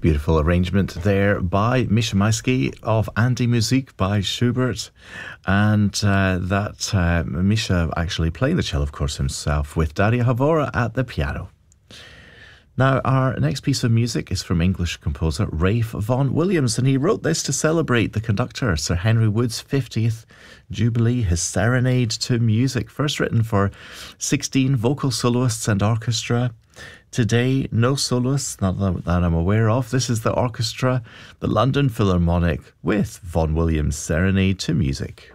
Beautiful arrangement there by Misha Maisky of Andy Musik by Schubert. And Misha actually playing the cello, of course, himself, with Daria Havora at the piano. Now, our next piece of music is from English composer Ralph Vaughan Williams, and he wrote this to celebrate the conductor Sir Henry Wood's 50th Jubilee, his Serenade to Music, first written for 16 vocal soloists and orchestra. Today, no soloists, not that I'm aware of. This is the orchestra, the London Philharmonic, with Vaughan Williams' Serenade to Music.